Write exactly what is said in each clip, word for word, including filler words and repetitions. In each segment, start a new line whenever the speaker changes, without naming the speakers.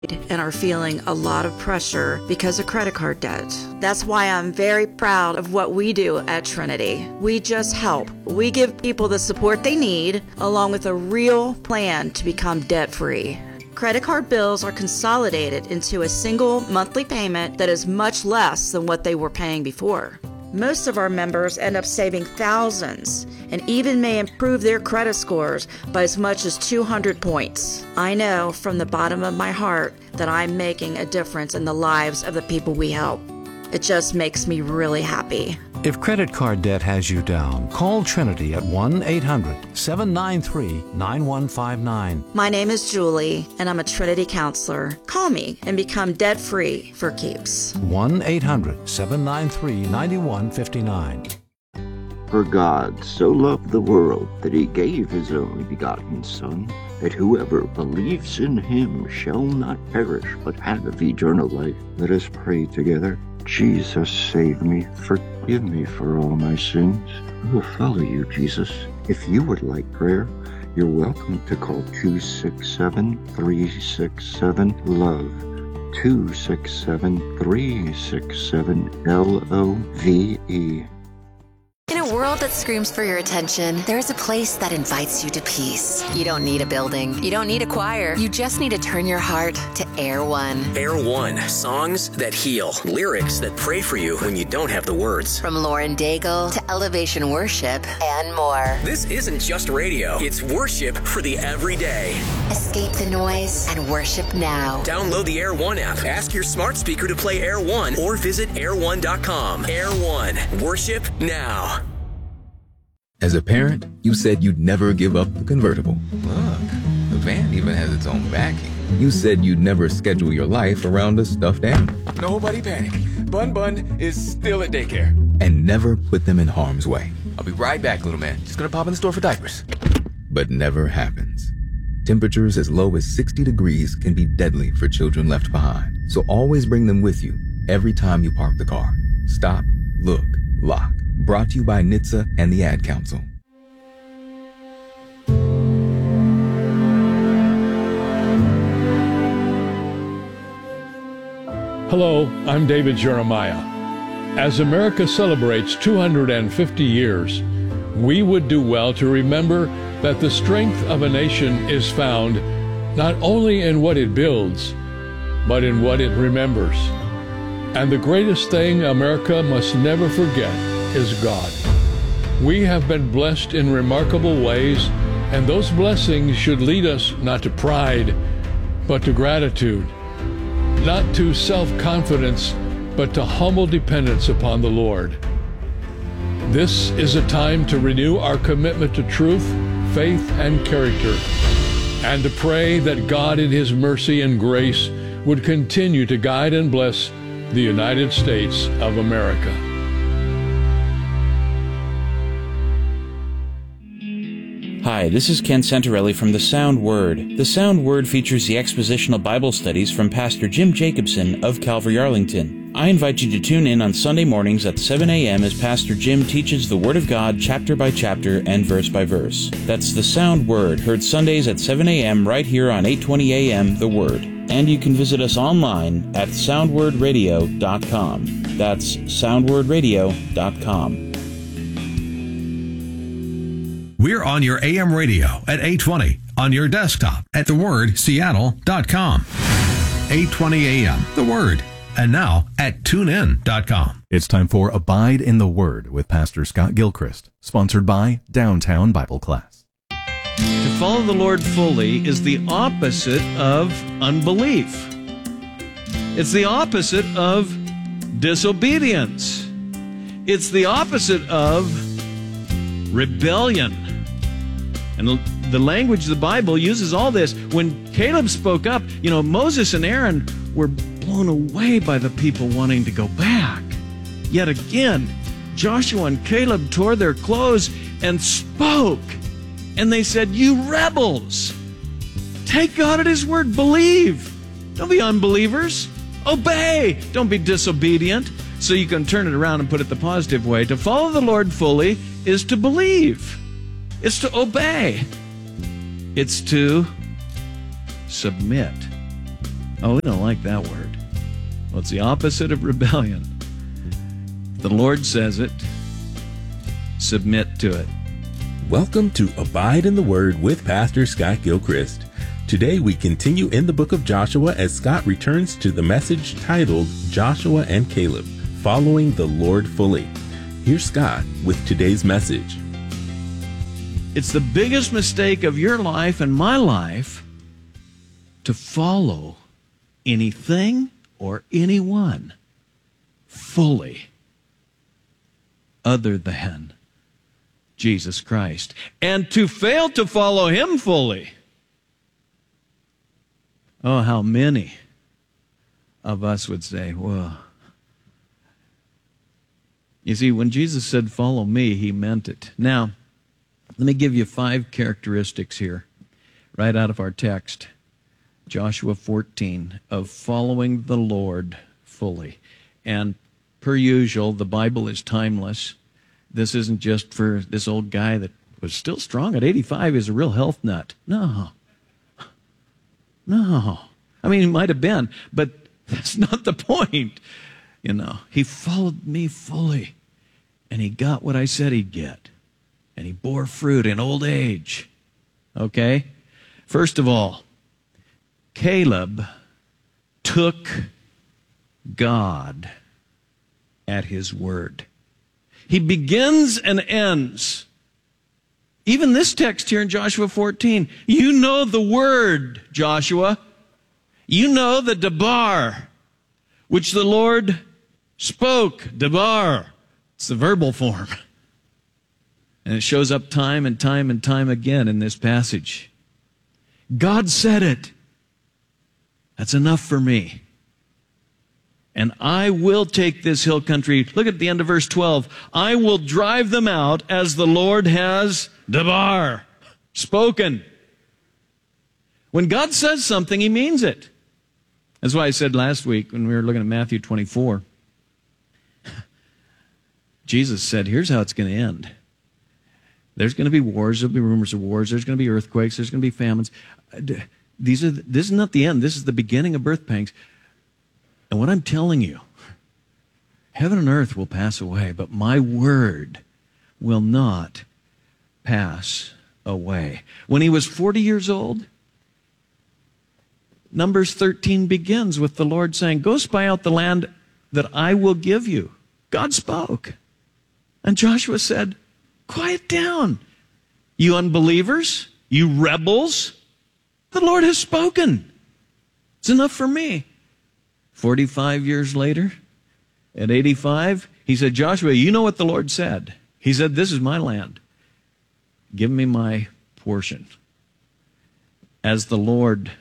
and are feeling a lot of pressure because of credit card debt. That's why I'm very proud of what we do at Trinity. We just help. We give people the support they need, along with a real plan to become debt-free. Credit card bills are consolidated into a single monthly payment that is much less than what they were paying before. Most of our members end up saving thousands and even may improve their credit scores by as much as two hundred points. I know from the bottom of my heart that I'm making a difference in the lives of the people we help. It just makes me really happy.
If credit card debt has you down, call Trinity at one eight hundred, seven nine three, nine one five nine.
My name is Julie, and I'm a Trinity counselor. Call me and become debt-free for keeps.
one eight hundred, seven nine three, nine one five nine.
For God so loved the world that he gave his only begotten Son, that whoever believes in him shall not perish but have eternal life. Let us pray together. Jesus, save me. Forgive me for all my sins. I will follow you, Jesus. If you would like prayer, you're welcome to call two six seven, three six seven, LOVE. two six seven, three six seven, L O V E.
In a world that screams for your attention, there is a place that invites you to peace. You don't need a building. You don't need a choir. You just need to turn your heart to Air One.
Air One, songs that heal, lyrics that pray for you when you don't have the words.
From Lauren Daigle to Elevation Worship and more.
This isn't just radio. It's worship for the everyday.
Escape the noise and worship now.
Download the Air One app. Ask your smart speaker to play Air One or visit air one dot com. Air One, worship now.
As a parent, you said you'd never give up the convertible.
Look, the van even has its own backing.
You said you'd never schedule your life around a stuffed animal.
Nobody panic. Bun Bun is still at daycare.
And never put them in harm's way.
I'll be right back, little man. Just gonna pop in the store for diapers.
But never happens. Temperatures as low as sixty degrees can be deadly for children left behind. So always bring them with you every time you park the car. Stop, look, lock. Brought to you by N H T S A and the Ad Council.
Hello, I'm David Jeremiah. As America celebrates two hundred fifty years, we would do well to remember that the strength of a nation is found not only in what it builds, but in what it remembers. And the greatest thing America must never forget is God. We have been blessed in remarkable ways, and those blessings should lead us not to pride, but to gratitude, not to self-confidence, but to humble dependence upon the Lord. This is a time to renew our commitment to truth, faith, and character, and to pray that God in His mercy and grace would continue to guide and bless the United States of America.
Hi, this is Ken Santarelli from The Sound Word. The Sound Word features the expositional Bible studies from Pastor Jim Jacobson of Calvary Arlington. I invite you to tune in on Sunday mornings at seven a.m. as Pastor Jim teaches the Word of God chapter by chapter and verse by verse. That's The Sound Word, heard Sundays at seven a.m. right here on eight twenty a.m. The Word. And you can visit us online at sound word radio dot com. That's sound word radio dot com.
We're on your A M radio at eight twenty, on your desktop at the word seattle dot com. eight twenty a.m. The Word. And now at tune in dot com.
It's time for Abide in the Word with Pastor Scott Gilchrist, sponsored by Downtown Bible Class.
To follow the Lord fully is the opposite of unbelief. It's the opposite of disobedience. It's the opposite of rebellion. And the language the Bible uses all this. When Caleb spoke up, you know, Moses and Aaron were blown away by the people wanting to go back. Yet again, Joshua and Caleb tore their clothes and spoke. And they said, "You rebels, take God at His word. Believe. Don't be unbelievers. Obey. Don't be disobedient." So you can turn it around and put it the positive way. To follow the Lord fully is to believe. It's to obey. It's to submit. Oh, we don't like that word. Well, it's the opposite of rebellion. The Lord says it. Submit to it.
Welcome to Abide in the Word with Pastor Scott Gilchrist. Today we continue in the book of Joshua as Scott returns to the message titled Joshua and Caleb, Following the Lord Fully. Here's Scott with today's message.
It's the biggest mistake of your life and my life to follow anything or anyone fully other than Jesus Christ, and to fail to follow Him fully. Oh, how many of us would say, whoa. You see, when Jesus said, follow me, He meant it. Now, let me give you five characteristics here, right out of our text, Joshua fourteen, of following the Lord fully. And per usual, the Bible is timeless. This isn't just for this old guy that was still strong at eighty-five, is a real health nut. No. No. I mean, he might have been, but that's not the point. You know, he followed me fully, and he got what I said he'd get, and he bore fruit in old age. Okay? First of all, Caleb took God at His word. He begins and ends. Even this text here in Joshua fourteen, you know the word, Joshua. You know the debar, which the Lord spoke. Debar. It's the verbal form. And it shows up time and time and time again in this passage. God said it. That's enough for me. And I will take this hill country. Look at the end of verse twelve. I will drive them out as the Lord has debar, spoken. When God says something, He means it. That's why I said last week when we were looking at Matthew twenty-four, Jesus said, here's how it's going to end. There's going to be wars. There'll be rumors of wars. There's going to be earthquakes. There's going to be famines. These are, this is not the end. This is the beginning of birth pangs. And what I'm telling you, heaven and earth will pass away, but my word will not pass away. When he was forty years old, Numbers thirteen begins with the Lord saying, go spy out the land that I will give you. God spoke. And Joshua said, quiet down, you unbelievers, you rebels. The Lord has spoken. It's enough for me. forty-five years later, at eighty-five, he said, Joshua, you know what the Lord said. He said, this is my land. Give me my portion. As the Lord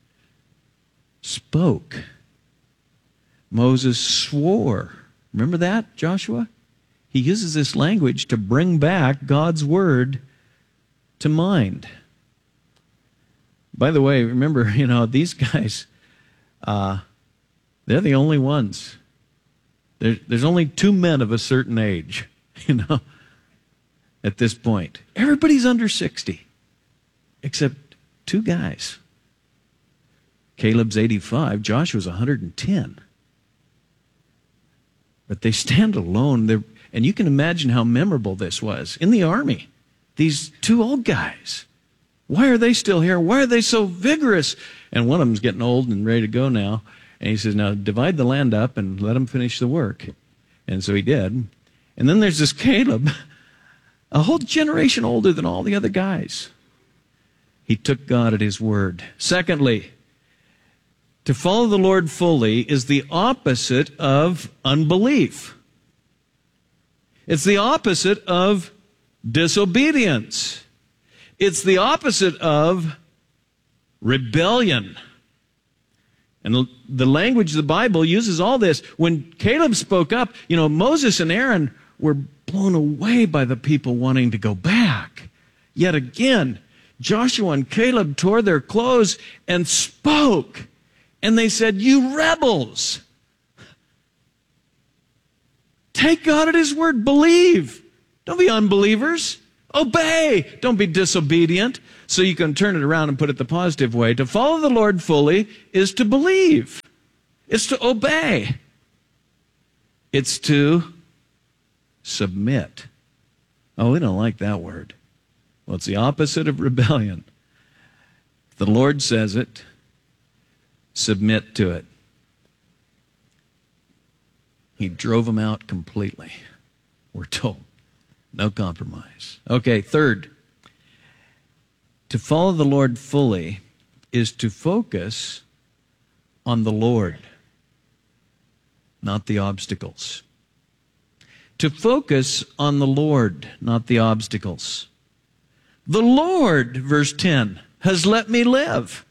spoke, Moses swore. Remember that, Joshua? He uses this language to bring back God's word to mind. By the way, remember, you know, these guys, uh, they're the only ones. There, there's only two men of a certain age, you know, at this point. Everybody's under sixty, except two guys. Caleb's eighty-five, Joshua's one hundred ten. But they stand alone. They're, and you can imagine how memorable this was in the army. These two old guys. Why are they still here? Why are they so vigorous? And one of them's getting old and ready to go now. And he says, now divide the land up and let them finish the work. And so he did. And then there's this Caleb, a whole generation older than all the other guys. He took God at His word. Secondly, to follow the Lord fully is the opposite of unbelief. It's the opposite of disobedience. It's the opposite of rebellion. And the language of the Bible uses all this. When Caleb spoke up, you know, Moses and Aaron were blown away by the people wanting to go back. Yet again, Joshua and Caleb tore their clothes and spoke. And they said, you rebels, take God at His word. Believe. Don't be unbelievers. Obey. Don't be disobedient. So you can turn it around and put it the positive way. To follow the Lord fully is to believe. It's to obey. It's to submit. Oh, we don't like that word. Well, it's the opposite of rebellion. If the Lord says it, submit to it. He drove them out completely, we're told. No compromise. Okay, third, to follow the Lord fully is to focus on the Lord, not the obstacles. To focus on the Lord, not the obstacles. The Lord, verse ten, has let me live.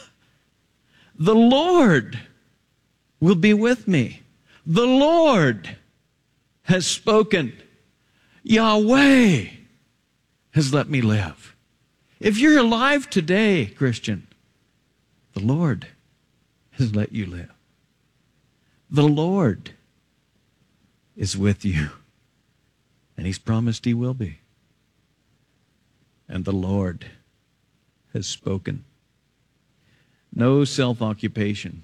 The Lord will be with me. The Lord has spoken. Yahweh has let me live. If you're alive today, Christian, the Lord has let you live. The Lord is with you, and He's promised He will be. And the Lord has spoken. No self-occupation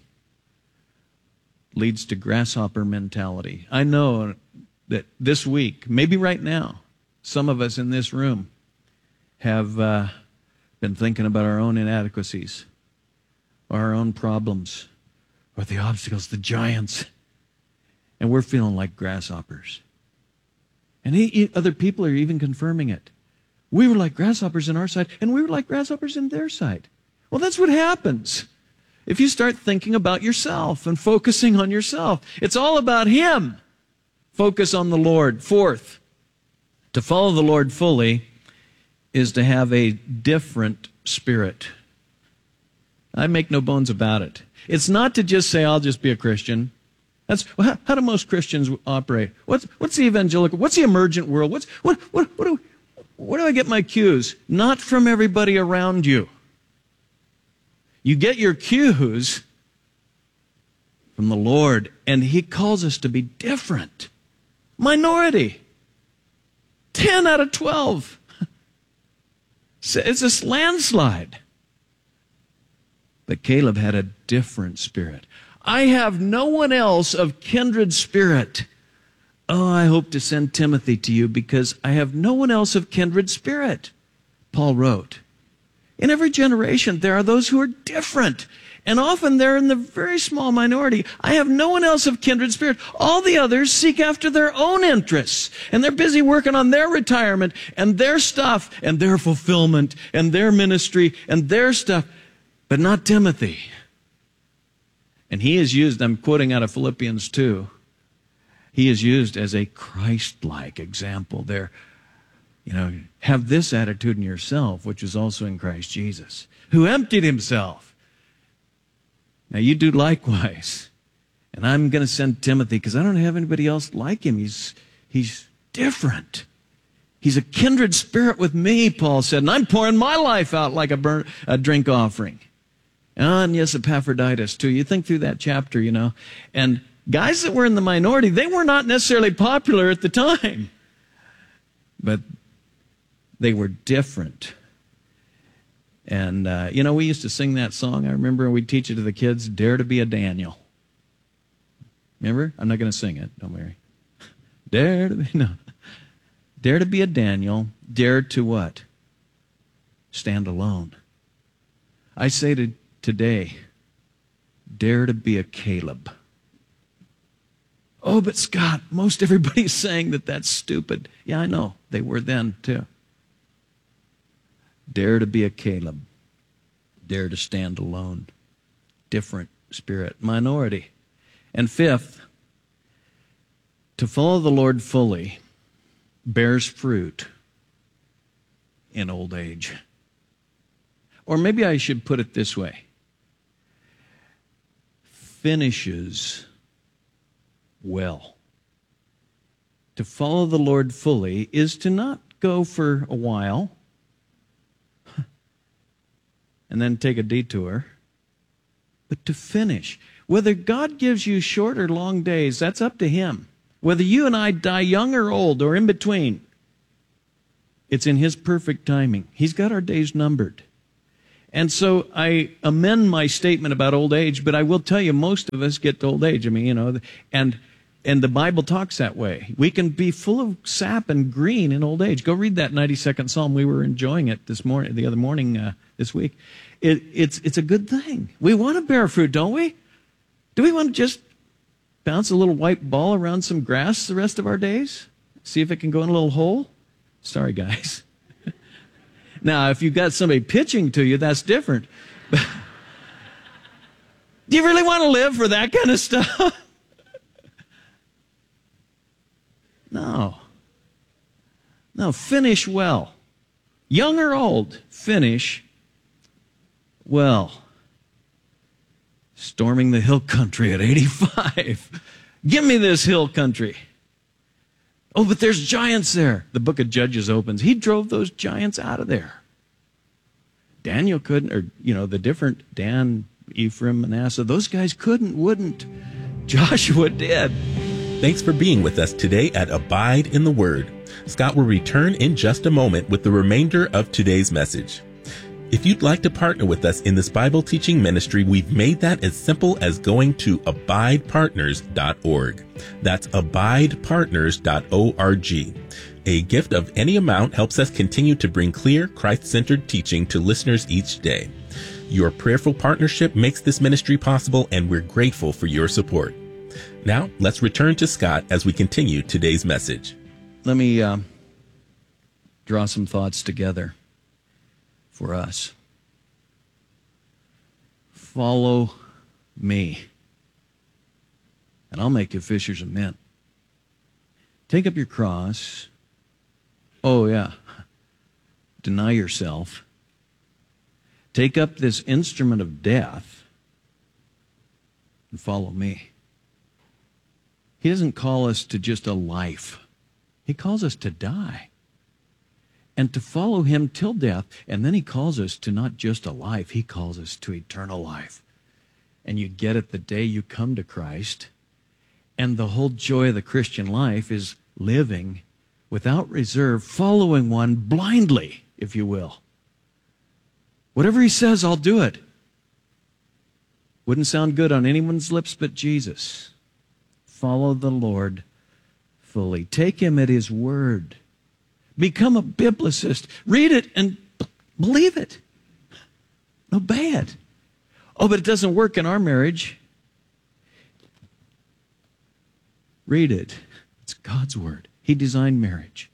leads to grasshopper mentality. I know that this week, maybe right now, some of us in this room have uh, been thinking about our own inadequacies, or our own problems, or the obstacles, the giants, and we're feeling like grasshoppers. And he, other people are even confirming it. We were like grasshoppers in our side, and we were like grasshoppers in their side. Well, that's what happens if you start thinking about yourself and focusing on yourself. It's all about Him. Focus on the Lord. Fourth, to follow the Lord fully is to have a different spirit. I make no bones about it. It's not to just say, I'll just be a Christian. That's how, how do most Christians operate? What's, what's the evangelical? What's the emergent world? What's, what, what, what do, where do I get my cues? Not from everybody around you. You get your cues from the Lord, and He calls us to be different. Minority. Ten out of twelve. It's this landslide. But Caleb had a different spirit. I have no one else of kindred spirit. Oh, I hope to send Timothy to you because I have no one else of kindred spirit, Paul wrote. In every generation, there are those who are different. And often they're in the very small minority. I have no one else of kindred spirit. All the others seek after their own interests. And they're busy working on their retirement and their stuff and their fulfillment and their ministry and their stuff. But not Timothy. And he is used, I'm quoting out of Philippians two, he is used as a Christ-like example there. You know, have this attitude in yourself, which is also in Christ Jesus, who emptied Himself. Now you do likewise. And I'm going to send Timothy because I don't have anybody else like him. He's, he's different. He's a kindred spirit with me, Paul said, and I'm pouring my life out like a, burn, a drink offering. And yes, Epaphroditus too. You think through that chapter, you know. And guys that were in the minority, they were not necessarily popular at the time. But they were different. And, uh, you know, we used to sing that song. I remember we'd teach it to the kids, Dare to be a Daniel. Remember? I'm not going to sing it. Don't worry. Dare to be, no. Dare to be a Daniel. Dare to what? Stand alone. I say to today, dare to be a Caleb. Oh, but Scott, most everybody's saying that that's stupid. Yeah, I know. They were then, too. Dare to be a Caleb. Dare to stand alone. Different spirit. Minority. And fifth, to follow the Lord fully bears fruit in old age. Or maybe I should put it this way. Finishes well. To follow the Lord fully is to not go for a while and then take a detour, but to finish. Whether God gives you short or long days, that's up to Him. Whether you and I die young or old or in between, It's in His perfect timing. He's got our days numbered. And so I amend my statement about old age, but I will tell you, most of us get to old age. I mean, you know, and and the Bible talks that way. We can be full of sap and green in old age. Go read that ninety-second Psalm. We were enjoying it this morning, the other morning, uh, this week. It, it's it's a good thing. We want to bear fruit, don't we? Do we want to just bounce a little white ball around some grass the rest of our days? See if it can go in a little hole? Sorry, guys. Now, if you've got somebody pitching to you, that's different. Do you really want to live for that kind of stuff? No. No, finish well. Young or old, finish well. Storming the hill country at eighty-five. Give me this hill country. Oh, but there's giants there. The book of Judges opens. He drove those giants out of there. Daniel couldn't, or, you know, the different Dan, Ephraim, Manasseh, those guys couldn't, wouldn't. Joshua did.
Thanks for being with us today at Abide in the Word. Scott will return in just a moment with the remainder of today's message. If you'd like to partner with us in this Bible teaching ministry, we've made that as simple as going to abide partners dot org. That's abide partners dot org. A gift of any amount helps us continue to bring clear, Christ-centered teaching to listeners each day. Your prayerful partnership makes this ministry possible, and we're grateful for your support. Now, let's return to Scott as we continue today's message.
Let me uh, draw some thoughts together for us. Follow me, and I'll make you fishers of men. Take up your cross. Oh, yeah. Deny yourself. Take up this instrument of death and follow me. He doesn't call us to just a life. He calls us to die and to follow Him till death. And then He calls us to not just a life, He calls us to eternal life. And you get it the day you come to Christ. And the whole joy of the Christian life is living without reserve, following one blindly, if you will. Whatever He says, I'll do it. Wouldn't sound good on anyone's lips but Jesus. Follow the Lord fully. Take Him at His word. Become a biblicist. Read it and b- believe it. Obey it. Oh, but it doesn't work in our marriage. Read it. It's God's word. He designed marriage.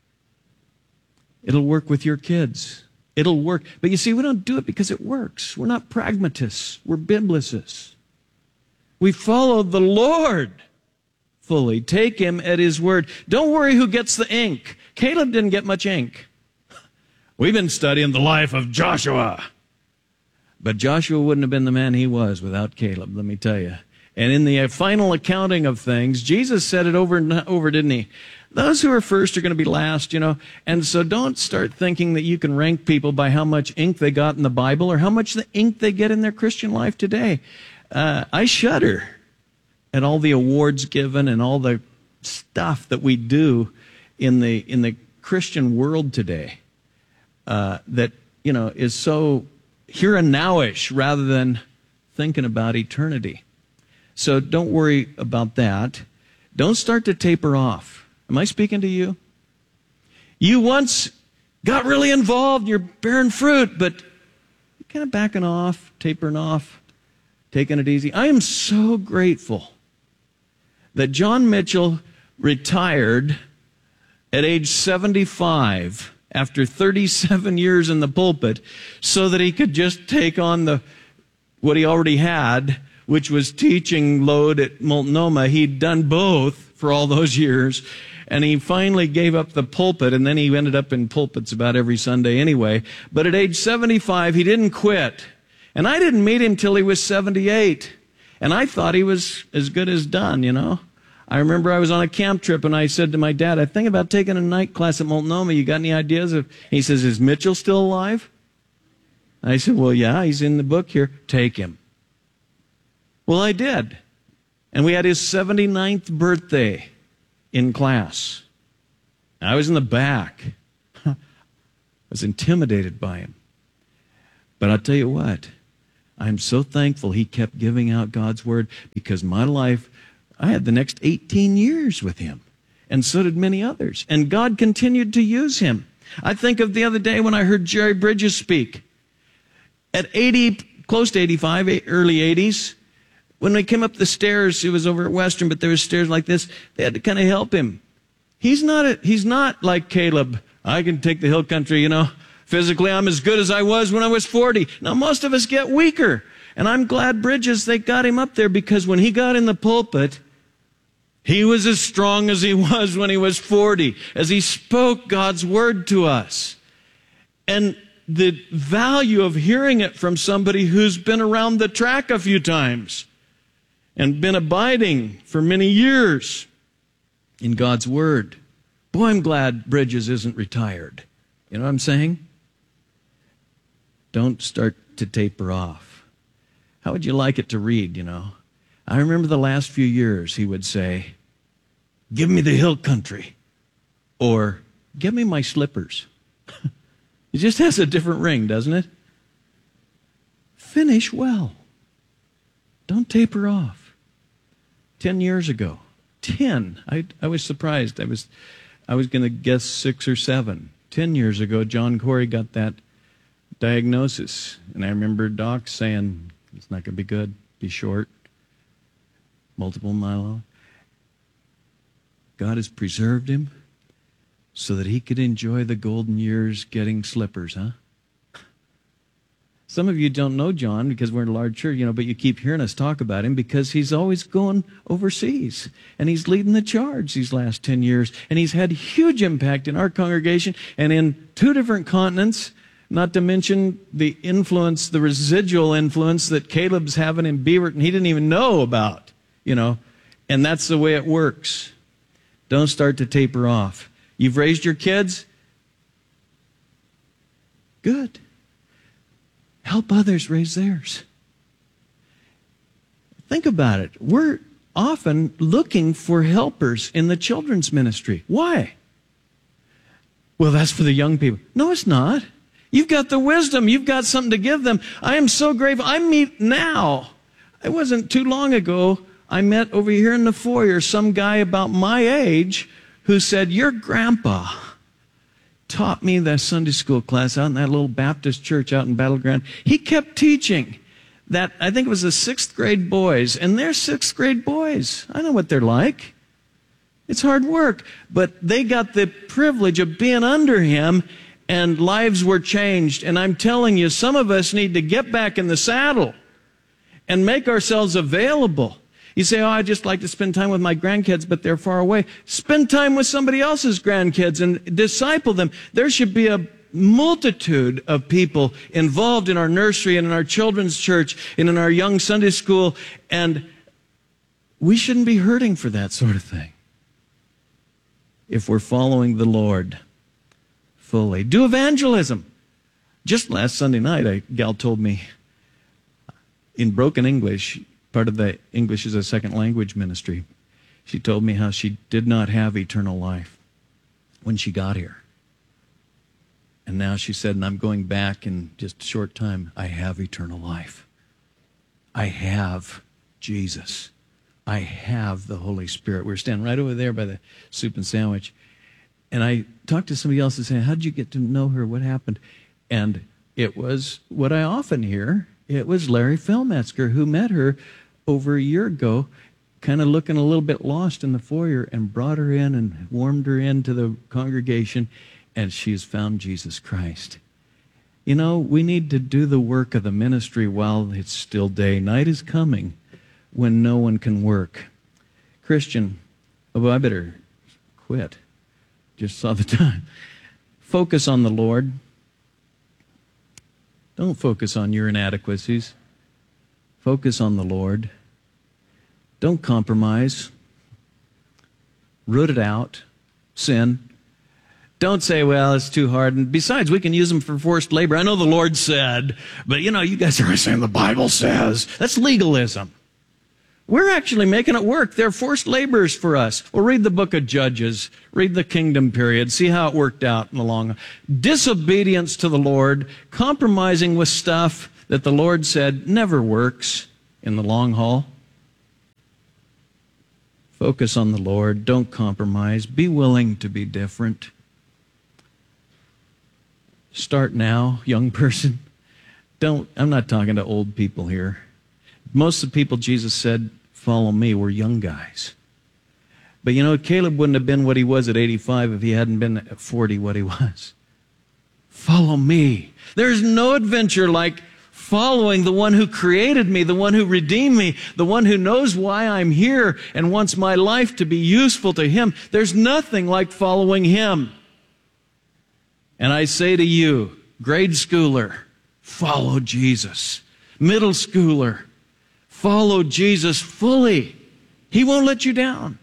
It'll work with your kids. It'll work. But you see, we don't do it because it works. We're not pragmatists. We're biblicists. We follow the Lord fully. Take Him at His word. Don't worry who gets the ink. Caleb didn't get much ink. We've been studying the life of Joshua. But Joshua wouldn't have been the man he was without Caleb, let me tell you. And in the final accounting of things, Jesus said it over and over, didn't He? Those who are first are going to be last, you know. And so don't start thinking that you can rank people by how much ink they got in the Bible or how much the ink they get in their Christian life today. Uh, I shudder at all the awards given and all the stuff that we do in the in the Christian world today uh, that, you know, is so here and nowish rather than thinking about eternity. So don't worry about that. Don't start to taper off. Am I speaking to you? You once got really involved, you're bearing fruit, but you're kind of backing off, tapering off, taking it easy. I am so grateful that John Mitchell retired at age seventy-five after thirty-seven years in the pulpit so that he could just take on the what he already had, which was teaching load at Multnomah. He'd done both for all those years, and he finally gave up the pulpit, and then he ended up in pulpits about every Sunday anyway. But at age seventy-five, he didn't quit. And I didn't meet him till he was seventy-eight. And I thought he was as good as done, you know. I remember I was on a camp trip, and I said to my dad, I think about taking a night class at Multnomah. You got any ideas? Of? He says, is Mitchell still alive? I said, well, yeah, he's in the book here. Take him. Well, I did. And we had his seventy-ninth birthday in class. I was in the back. was intimidated by him. But I'll tell you what, I'm so thankful he kept giving out God's word, because my life, I had the next eighteen years with him. And so did many others. And God continued to use him. I think of the other day when I heard Jerry Bridges speak. At eighty, close to eighty-five, early eighties, when we came up the stairs, it was over at Western, but there were stairs like this, they had to kind of help him. He's not, a, he's not like Caleb. I can take the hill country, you know. Physically, I'm as good as I was when I was forty. Now, most of us get weaker. And I'm glad Bridges, they got him up there, because when he got in the pulpit, he was as strong as he was when he was forty, as he spoke God's word to us. And the value of hearing it from somebody who's been around the track a few times and been abiding for many years in God's word. Boy, I'm glad Bridges isn't retired. You know what I'm saying? Don't start to taper off. How would you like it to read, you know? I remember the last few years he would say, give me the hill country, or give me my slippers. It just has a different ring, doesn't it? Finish well. Don't taper off. Ten years ago, ten, I, I was surprised. I was, I was going to guess six or seven. Ten years ago, John Corey got that diagnosis. And I remember docs saying, it's not going to be good, be short. Multiple myeloma. God has preserved him so that he could enjoy the golden years getting slippers, huh? Some of you don't know John because we're in a large church, you know, but you keep hearing us talk about him because he's always going overseas. And he's leading the charge these last ten years. And he's had huge impact in our congregation and in two different continents, not to mention the influence, the residual influence that Caleb's having in Beaverton he didn't even know about. You know, and that's the way it works. Don't start to taper off. You've raised your kids? Good. Help others raise theirs. Think about it. We're often looking for helpers in the children's ministry. Why? Well, that's for the young people. No, it's not. You've got the wisdom. You've got something to give them. I am so grateful. I meet now. It wasn't too long ago. I met over here in the foyer some guy about my age who said, your grandpa taught me that Sunday school class out in that little Baptist church out in Battleground. He kept teaching that, I think it was the sixth grade boys, and they're sixth grade boys. I know what they're like. It's hard work, but they got the privilege of being under him, and lives were changed. And I'm telling you, some of us need to get back in the saddle and make ourselves available. You say, oh, I just like to spend time with my grandkids, but they're far away. Spend time with somebody else's grandkids and disciple them. There should be a multitude of people involved in our nursery and in our children's church and in our young Sunday school, and we shouldn't be hurting for that sort of thing if we're following the Lord fully. Do evangelism. Just last Sunday night, a gal told me in broken English, part of the English as a second language ministry, she told me how she did not have eternal life when she got here. And now she said, and I'm going back in just a short time, I have eternal life. I have Jesus. I have the Holy Spirit. We were standing right over there by the soup and sandwich. And I talked to somebody else and said, how did you get to know her? What happened? And it was what I often hear. It was Larry Felmetzger who met her over a year ago, kind of looking a little bit lost in the foyer, and brought her in and warmed her into the congregation, and she has found Jesus Christ. You know, we need to do the work of the ministry while it's still day. Night is coming when no one can work. Christian, oh, I better quit. Just saw the time. Focus on the Lord. Don't focus on your inadequacies. Focus on the Lord. Don't compromise. Root it out. Sin. Don't say, well, it's too hard. And besides, we can use them for forced labor. I know the Lord said, but you know, you guys are saying the Bible says. That's legalism. We're actually making it work. They're forced laborers for us. Well, read the book of Judges. Read the kingdom period. See how it worked out in the long run. Disobedience to the Lord, compromising with stuff that the Lord said never works in the long haul. Focus on the Lord. Don't compromise. Be willing to be different. Start now, young person. Don't, I'm not talking to old people here. Most of the people Jesus said, follow me, were young guys. But you know, Caleb wouldn't have been what he was at eighty-five if he hadn't been at forty what he was. Follow me. There's no adventure like following the one who created me, the one who redeemed me, the one who knows why I'm here and wants my life to be useful to him. There's nothing like following him. And I say to you, grade schooler, follow Jesus. Middle schooler, follow Jesus fully. He won't let you down.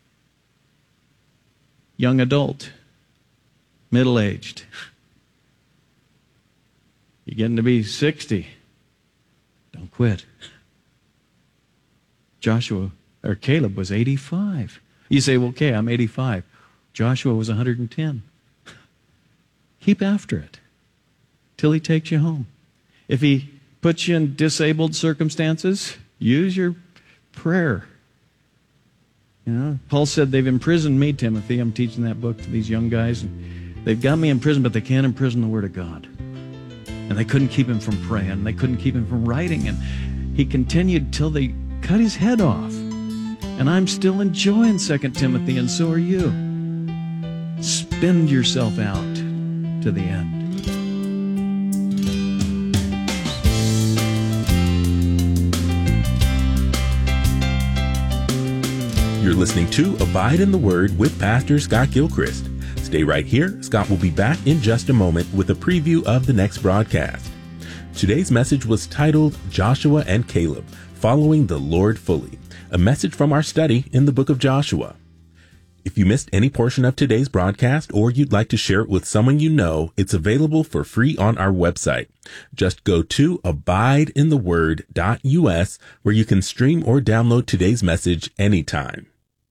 Young adult, middle-aged. You're getting to be sixty. Don't quit. Joshua, or Caleb was eighty-five. You say, well, okay, I'm eighty-five. Joshua was one hundred ten. Keep after it till he takes you home. If he puts you in disabled circumstances, use your prayer. You know, Paul said they've imprisoned me, Timothy. I'm teaching that book to these young guys. And they've got me in prison, but they can't imprison the Word of God. And they couldn't keep him from praying. They couldn't keep him from writing. And he continued till they cut his head off. And I'm still enjoying Second Timothy, and so are you. Spend yourself out to the end.
You're listening to Abide in the Word with Pastor Scott Gilchrist. Stay right here. Scott will be back in just a moment with a preview of the next broadcast. Today's message was titled Joshua and Caleb, Following the Lord Fully, a message from our study in the book of Joshua. If you missed any portion of today's broadcast or you'd like to share it with someone you know, it's available for free on our website. Just go to abide in the word dot U S where you can stream or download today's message anytime.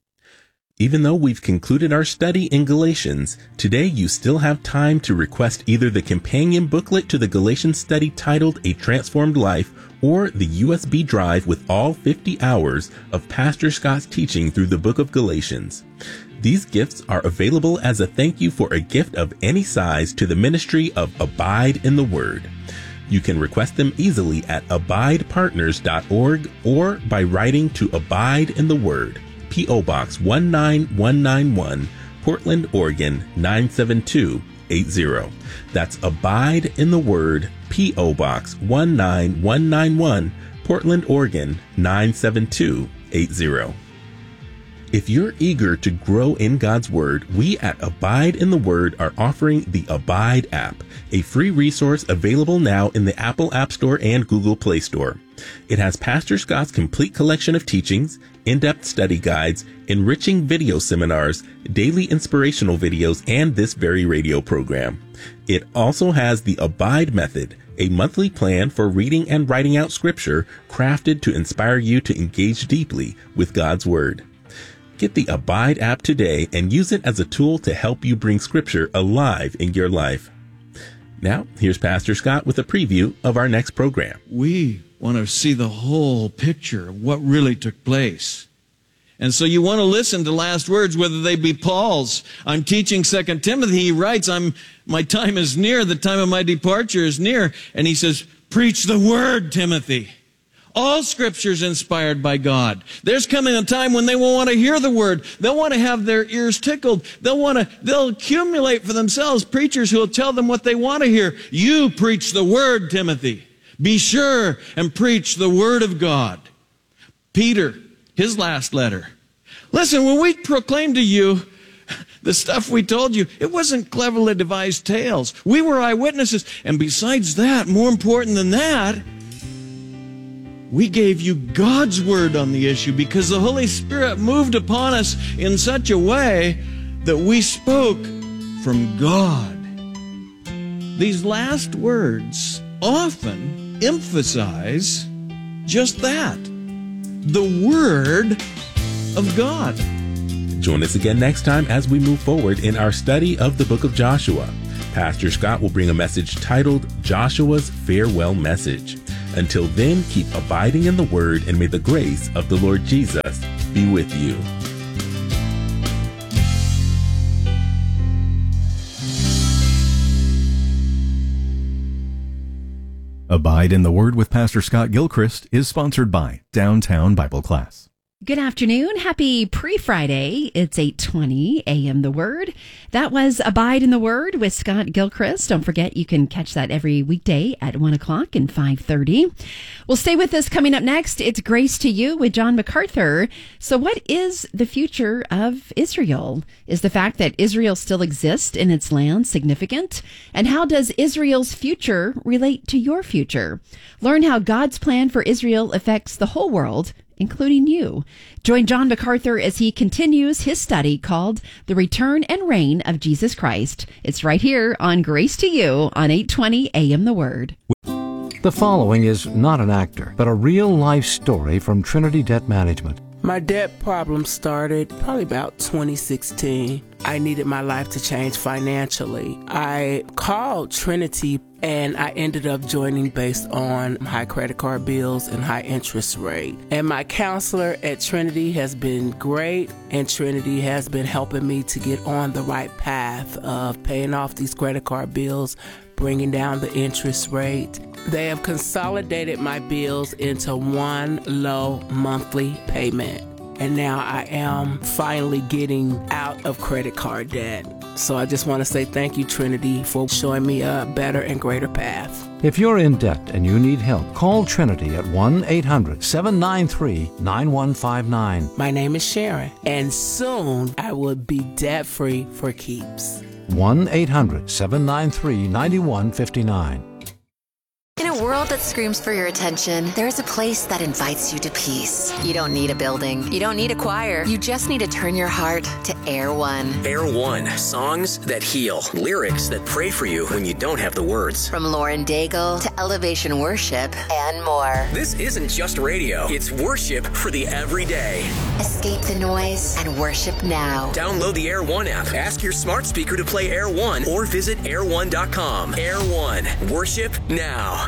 Even though we've concluded our study in Galatians, today you still have time to request either the companion booklet to the Galatians study titled A Transformed Life or the U S B drive with all fifty hours of Pastor Scott's teaching through the book of Galatians. These gifts are available as a thank you for a gift of any size to the ministry of Abide in the Word. You can request them easily at abide partners dot org or by writing to Abide in the Word, P O Box one nine one nine one, Portland, Oregon nine seven two eight zero. That's Abide in the Word, P O Box one nine one nine one, Portland, Oregon nine seven two eight zero. If you're eager to grow in God's Word, we at Abide in the Word are offering the Abide app, a free resource available now in the Apple App Store and Google Play Store. It has Pastor Scott's complete collection of teachings, in-depth study guides, enriching video seminars, daily inspirational videos, and this very radio program. It also has the Abide Method, a monthly plan for reading and writing out Scripture crafted to inspire you to engage deeply with God's Word. Get the Abide app today and use it as a tool to help you bring Scripture alive in your life. Now, here's Pastor Scott with a preview of our next program.
We want to see the whole picture of what really took place. And so you want to listen to last words, whether they be Paul's. I'm teaching Second Timothy. He writes, I'm, my time is near. The time of my departure is near. And he says, preach the word, Timothy. All Scripture is inspired by God. There's coming a time when they won't want to hear the word. They'll want to have their ears tickled. They'll want to, they'll accumulate for themselves preachers who will tell them what they want to hear. You preach the word, Timothy. Be sure and preach the word of God. Peter, his last letter. Listen, when we proclaim to you the stuff we told you, it wasn't cleverly devised tales. We were eyewitnesses. And besides that, more important than that, we gave you God's word on the issue because the Holy Spirit moved upon us in such a way that we spoke from God. These last words often emphasize just that. the Word of God.
Join us again next time as we move forward in our study of the book of Joshua. Pastor Scott will bring a message titled Joshua's Farewell Message. Until then, keep abiding in the Word, and may the grace of the Lord Jesus be with you.
Abide in the Word with Pastor Scott Gilchrist is sponsored by Downtown Bible Class.
Good afternoon. Happy pre-Friday. It's eight twenty a.m. The Word. That was Abide in the Word with Scott Gilchrist. Don't forget, you can catch that every weekday at one o'clock and five thirty. Well, stay with us. Coming up next, it's Grace to You with John MacArthur. So what is the future of Israel? Is the fact that Israel still exists in its land significant? And how does Israel's future relate to your future? Learn how God's plan for Israel affects the whole world, including you. Join John MacArthur as he continues his study called The Return and Reign of Jesus Christ. It's right here on Grace to You on eight twenty a.m. The Word.
The following is not an actor, but a real-life story from Trinity Debt Management.
My debt problem started probably about twenty sixteen. I needed my life to change financially. I called Trinity and I ended up joining based on high credit card bills and high interest rate. And my counselor at Trinity has been great, and Trinity has been helping me to get on the right path of paying off these credit card bills, bringing down the interest rate. They have consolidated my bills into one low monthly payment. And now I am finally getting out of credit card debt. So I just want to say thank you, Trinity, for showing me a better and greater path.
If you're in debt and you need help, call Trinity at one eight hundred seven nine three nine one five nine.
My name is Sharon, and soon I will be debt-free for keeps.
one eight hundred seven nine three nine one five nine.
In a world that screams for your attention, there is a place that invites you to peace. You don't need a building. You don't need a choir. You just need to turn your heart to Air One.
Air One, songs that heal, lyrics that pray for you when you don't have the words.
From Lauren Daigle to Elevation Worship and more.
This isn't just radio. It's worship for the everyday.
Escape the noise and worship now.
Download the Air One app. Ask your smart speaker to play Air One or visit air one dot com. Air One, worship now.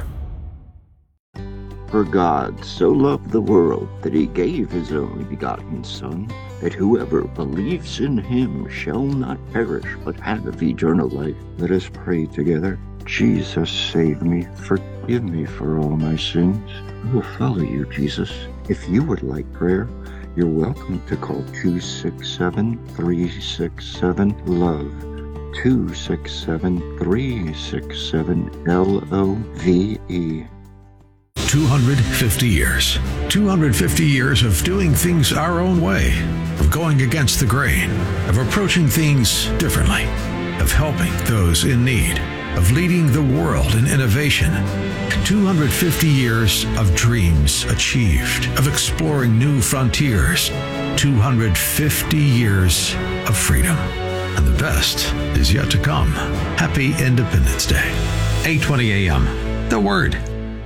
For God so loved the world that he gave his only begotten Son, that whoever believes in him shall not perish, but have eternal life. Let us pray together. Jesus, save me. Forgive me for all my sins. I will follow you, Jesus. If you would like prayer, you're welcome to call two six seven, three six seven, LOVE. two six seven, three six seven, L O V E.
two hundred fifty years. two hundred fifty years of doing things our own way, of going against the grain, of approaching things differently, of helping those in need, of leading the world in innovation. two hundred fifty years of dreams achieved, of exploring new frontiers. two hundred fifty years of freedom. And the best is yet to come. Happy Independence Day. eight twenty a.m. The Word.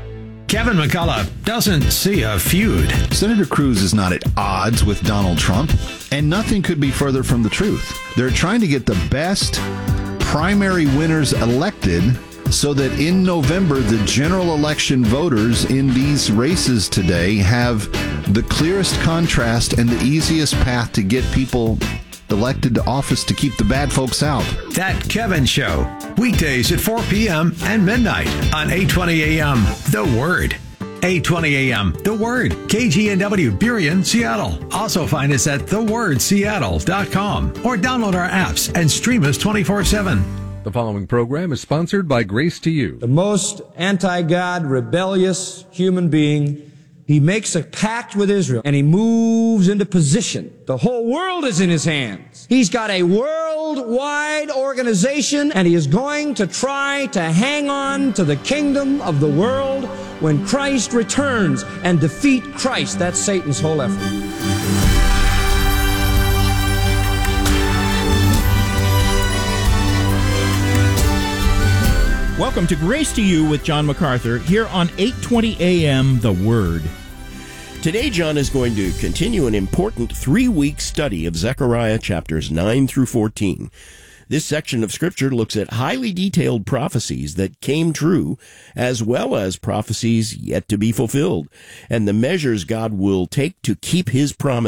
Kevin McCullough doesn't see a feud.
Senator Cruz is not at odds with Donald Trump, and nothing could be further from the truth. They're trying to get the best primary winners elected so that in November, the general election voters in these races today have the clearest contrast and the easiest path to get people elected to office to keep the bad folks out.
That Kevin Show, weekdays at four p.m. and midnight on eight twenty a.m. The Word. eight twenty a.m. The Word. K G N W, Burien, Seattle. Also find us at the word seattle dot com or download our apps and stream us twenty-four seven.
The following program is sponsored by Grace to You.
The most anti-God, rebellious human being. He makes a pact with Israel, and he moves into position. The whole world is in his hands. He's got a worldwide organization, and he is going to try to hang on to the kingdom of the world when Christ returns and defeat Christ. That's Satan's whole effort.
Welcome to Grace to You with John MacArthur here on eight twenty a.m. The Word. Today, John is going to continue an important three-week study of Zechariah chapters nine through fourteen. This section of Scripture looks at highly detailed prophecies that came true, as well as prophecies yet to be fulfilled, and the measures God will take to keep His promise